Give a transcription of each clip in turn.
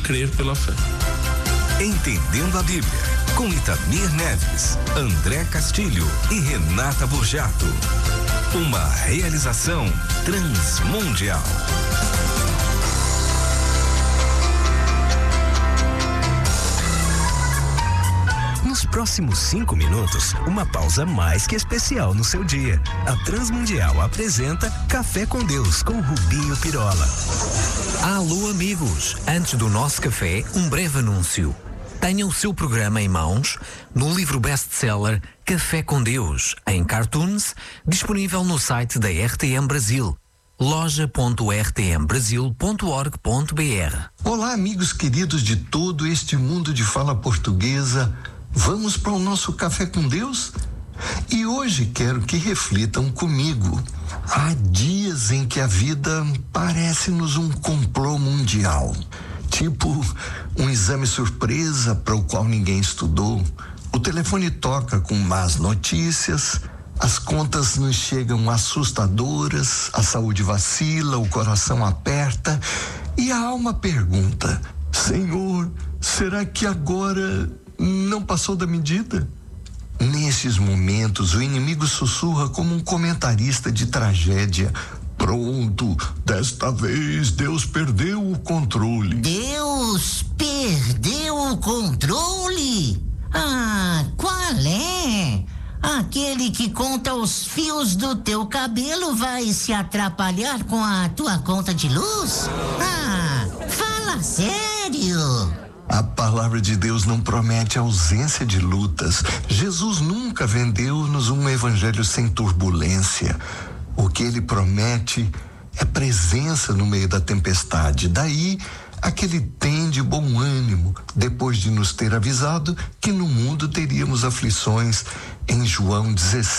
crer pela fé. Entendendo a Bíblia, com Itamir Neves, André Castilho e Renata Borjato. Uma realização Transmundial. Nos próximos 5 minutos, uma pausa mais que especial no seu dia. A Transmundial apresenta Café com Deus com Rubinho Pirola. Alô, amigos! Antes do nosso café, um breve anúncio. Tenha o seu programa em mãos no livro best-seller Café com Deus, em cartoons, disponível no site da RTM Brasil. loja.rtmbrasil.org.br. Olá, amigos queridos de todo este mundo de fala portuguesa. Vamos para o nosso Café com Deus? E hoje quero que reflitam comigo. Há dias em que a vida parece-nos um complô mundial. Tipo um exame surpresa para o qual ninguém estudou. O telefone toca com más notícias, as contas nos chegam assustadoras, a saúde vacila, o coração aperta e a alma pergunta: Senhor, será que agora não passou da medida? Nesses momentos, o inimigo sussurra como um comentarista de tragédia: pronto, desta vez Deus perdeu o controle. Deus perdeu o controle? Ah, qual é? Aquele que conta os fios do teu cabelo vai se atrapalhar com a tua conta de luz? Ah, fala sério! A palavra de Deus não promete ausência de lutas. Jesus nunca vendeu-nos um evangelho sem turbulência. O que ele promete é presença no meio da tempestade. Daí, aquele tem de bom ânimo, depois de nos ter avisado que no mundo teríamos aflições, em João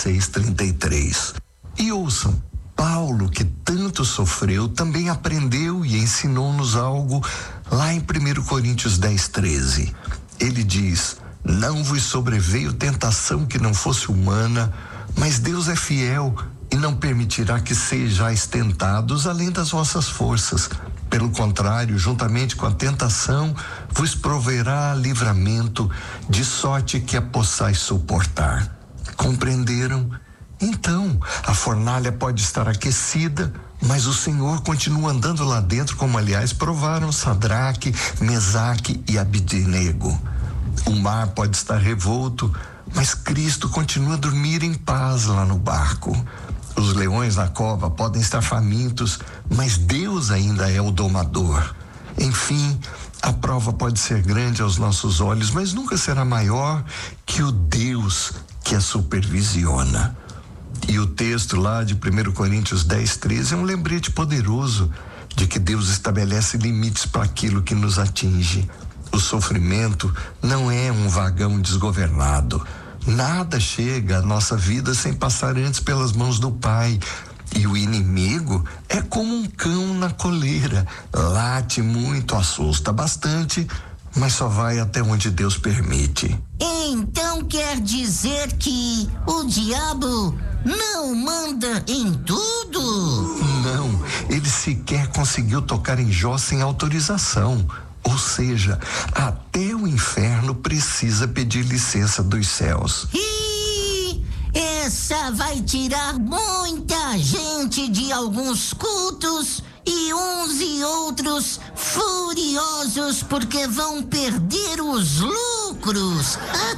16:33. E ouçam, Paulo, que tanto sofreu, também aprendeu e ensinou-nos algo lá em 1 Coríntios 10:13. Ele diz: não vos sobreveio tentação que não fosse humana, mas Deus é fiel e não permitirá que sejais tentados além das vossas forças. Pelo contrário, juntamente com a tentação, vos proverá livramento, de sorte que a possais suportar. Compreenderam? Então, a fornalha pode estar aquecida, mas o Senhor continua andando lá dentro, como aliás provaram Sadraque, Mesaque e Abednego. O mar pode estar revolto, mas Cristo continua a dormir em paz lá no barco. Os leões na cova podem estar famintos, mas Deus ainda é o domador. Enfim, a prova pode ser grande aos nossos olhos, mas nunca será maior que o Deus que a supervisiona. E o texto lá de 1 Coríntios 10:13 é um lembrete poderoso de que Deus estabelece limites para aquilo que nos atinge. O sofrimento não é um vagão desgovernado. Nada chega à nossa vida sem passar antes pelas mãos do Pai. E o inimigo é como um cão na coleira. Late muito, assusta bastante, mas só vai até onde Deus permite. Então quer dizer que o diabo não manda em tudo? Não, ele sequer conseguiu tocar em Jó sem autorização. Ou seja, até o inferno precisa pedir licença dos céus. E essa vai tirar muita gente de alguns cultos e uns e outros furiosos porque vão perder os lucros.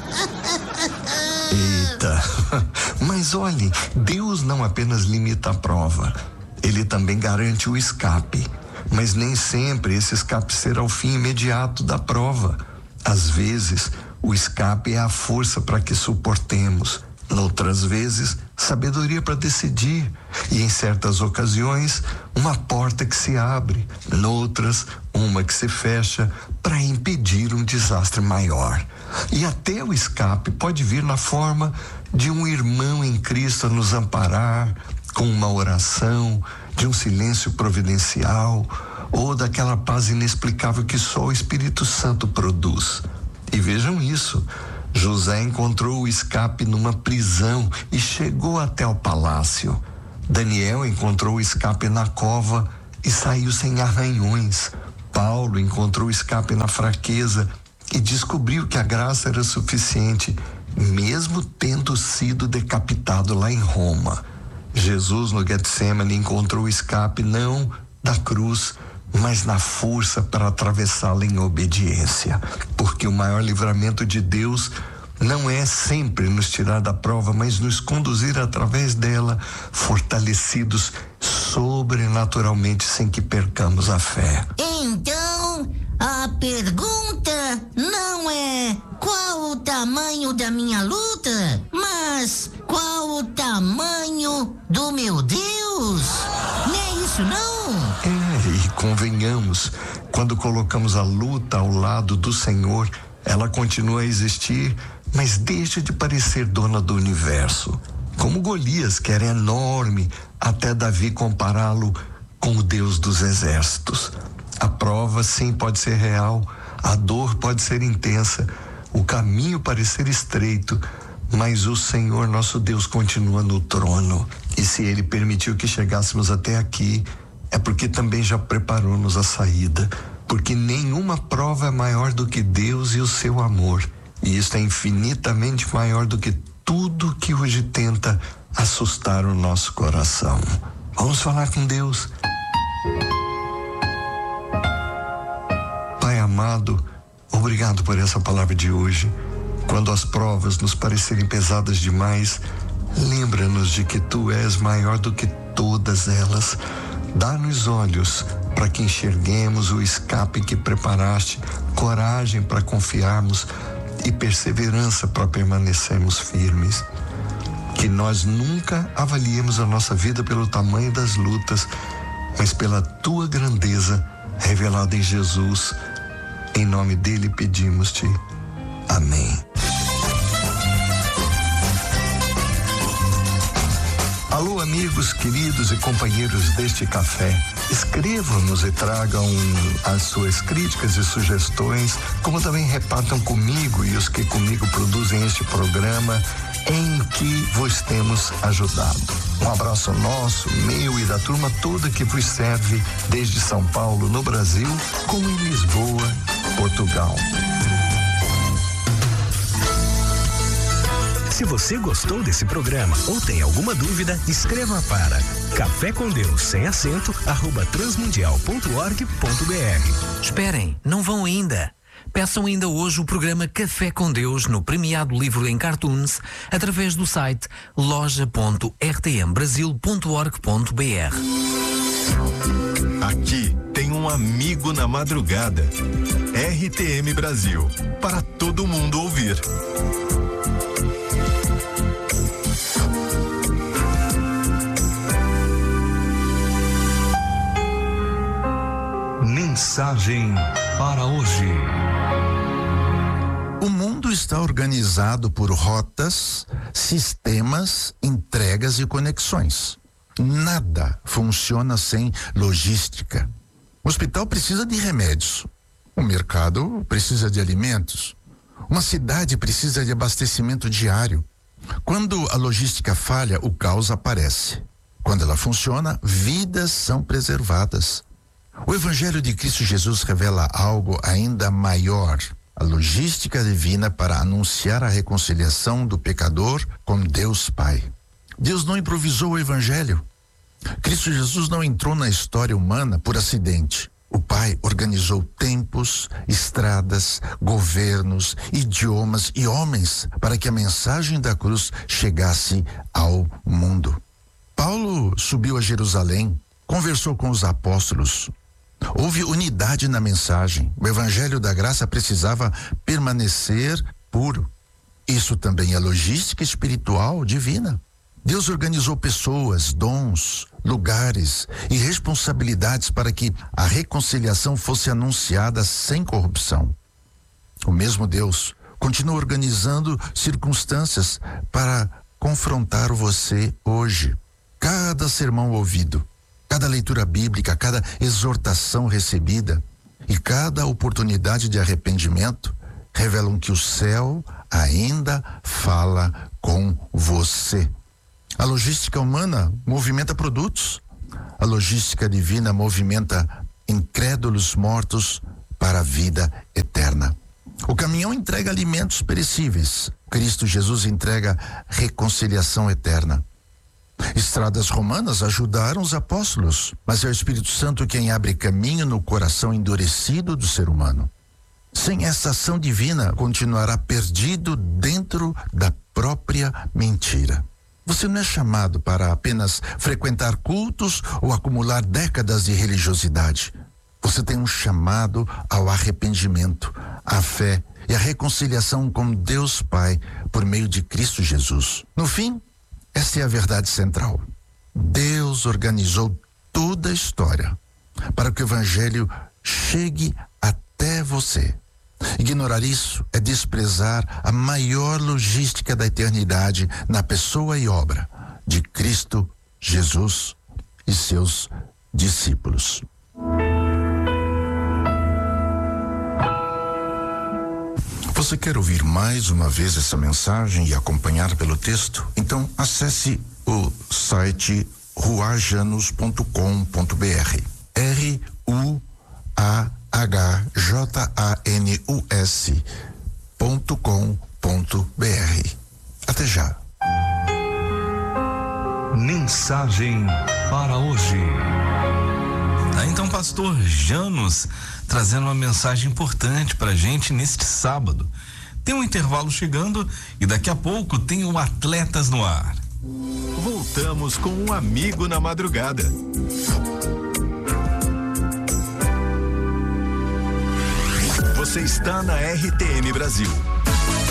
Eita, mas olhe, Deus não apenas limita a prova, ele também garante o escape. Mas nem sempre esse escape será o fim imediato da prova. Às vezes, o escape é a força para que suportemos. Noutras vezes, sabedoria para decidir. E em certas ocasiões, uma porta que se abre. Noutras, uma que se fecha para impedir um desastre maior. E até o escape pode vir na forma de um irmão em Cristo a nos amparar, com uma oração, de um silêncio providencial ou daquela paz inexplicável que só o Espírito Santo produz. E vejam isso, José encontrou o escape numa prisão e chegou até o palácio. Daniel encontrou o escape na cova e saiu sem arranhões. Paulo encontrou escape na fraqueza e descobriu que a graça era suficiente, mesmo tendo sido decapitado lá em Roma. Jesus, no Getsemane, encontrou escape não da cruz, mas na força para atravessá-la em obediência. Porque o maior livramento de Deus não é sempre nos tirar da prova, mas nos conduzir através dela, fortalecidos sobrenaturalmente, sem que percamos a fé. Então, a pergunta não é qual o tamanho da minha luta, mas qual o tamanho do meu Deus? Não é isso, não? E convenhamos, quando colocamos a luta ao lado do Senhor, ela continua a existir, mas deixa de parecer dona do universo. Como Golias, que era enorme, até Davi compará-lo com o Deus dos exércitos. A prova, sim, pode ser real, a dor pode ser intensa, o caminho parecer estreito, mas o Senhor nosso Deus continua no trono. E se Ele permitiu que chegássemos até aqui, é porque também já preparou-nos a saída, porque nenhuma prova é maior do que Deus e o seu amor, e isso é infinitamente maior do que tudo que hoje tenta assustar o nosso coração. Vamos falar com Deus. Pai amado, obrigado por essa palavra de hoje. Quando as provas nos parecerem pesadas demais, lembra-nos de que Tu és maior do que todas elas. Dá-nos olhos para que enxerguemos o escape que preparaste, coragem para confiarmos e perseverança para permanecermos firmes. Que nós nunca avaliemos a nossa vida pelo tamanho das lutas, mas pela Tua grandeza revelada em Jesus. Em nome dele pedimos-te. Amém. Alô, amigos, queridos e companheiros deste café. Escrevam-nos e tragam as suas críticas e sugestões, como também repartam comigo e os que comigo produzem este programa, em que vos temos ajudado. Um abraço nosso, meu e da turma toda que vos serve desde São Paulo, no Brasil, como em Lisboa, Portugal. Se você gostou desse programa ou tem alguma dúvida, escreva para Café com Deus, sem acento, @transmundial.org.br. Esperem, não vão ainda. Peçam ainda hoje o programa Café com Deus no premiado livro em cartoons através do site loja.rtmbrasil.org.br. Aqui tem um amigo na madrugada. RTM Brasil, para todo mundo ouvir. Mensagem para hoje. O mundo está organizado por rotas, sistemas, entregas e conexões. Nada funciona sem logística. O hospital precisa de remédios. O mercado precisa de alimentos. Uma cidade precisa de abastecimento diário. Quando a logística falha, o caos aparece. Quando ela funciona, vidas são preservadas. O Evangelho de Cristo Jesus revela algo ainda maior: a logística divina para anunciar a reconciliação do pecador com Deus Pai. Deus não improvisou o Evangelho. Cristo Jesus não entrou na história humana por acidente. O Pai organizou tempos, estradas, governos, idiomas e homens para que a mensagem da cruz chegasse ao mundo. Paulo subiu a Jerusalém, conversou com os apóstolos. Houve unidade na mensagem. O Evangelho da Graça precisava permanecer puro. Isso também é logística espiritual divina. Deus organizou pessoas, dons, lugares e responsabilidades para que a reconciliação fosse anunciada sem corrupção. O mesmo Deus continua organizando circunstâncias para confrontar você hoje. Cada sermão ouvido, cada leitura bíblica, cada exortação recebida e cada oportunidade de arrependimento revelam que o céu ainda fala com você. A logística humana movimenta produtos. A logística divina movimenta incrédulos mortos para a vida eterna. O caminhão entrega alimentos perecíveis. Cristo Jesus entrega reconciliação eterna. Estradas romanas ajudaram os apóstolos, mas é o Espírito Santo quem abre caminho no coração endurecido do ser humano. Sem essa ação divina, continuará perdido dentro da própria mentira. Você não é chamado para apenas frequentar cultos ou acumular décadas de religiosidade. Você tem um chamado ao arrependimento, à fé e à reconciliação com Deus Pai por meio de Cristo Jesus. No fim, esta é a verdade central. Deus organizou toda a história para que o Evangelho chegue até você. Ignorar isso é desprezar a maior logística da eternidade na pessoa e obra de Cristo Jesus e seus discípulos. Você quer ouvir mais uma vez essa mensagem e acompanhar pelo texto? Então acesse o site ruajanus.com.br. ruajanus.com.br. Até já. Mensagem para hoje. Então, pastor Janus trazendo uma mensagem importante pra gente neste sábado. Tem um intervalo chegando e daqui a pouco tem o Atletas no Ar. Voltamos com um amigo na madrugada. Você está na RTM Brasil.